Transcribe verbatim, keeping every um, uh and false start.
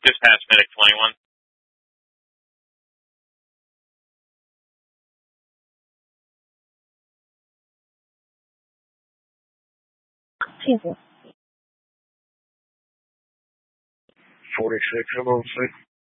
Dispatch Medic twenty-one. Jesus. forty-six, I'm on six.